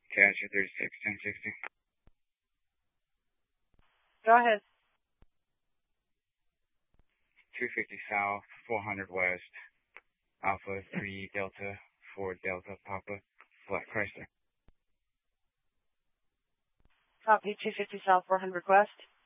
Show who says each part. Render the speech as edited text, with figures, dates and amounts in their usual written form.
Speaker 1: Catcher 36, 1060.
Speaker 2: Go ahead.
Speaker 1: 250 South, 400 West, Alpha 3 Delta 4 Delta Papa, Black Chrysler.
Speaker 2: Copy 250 South, 400 West.